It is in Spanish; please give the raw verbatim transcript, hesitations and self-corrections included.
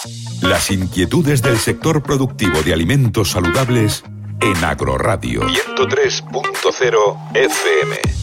Las inquietudes del sector productivo de alimentos saludables en Agroradio ciento tres punto cero F M.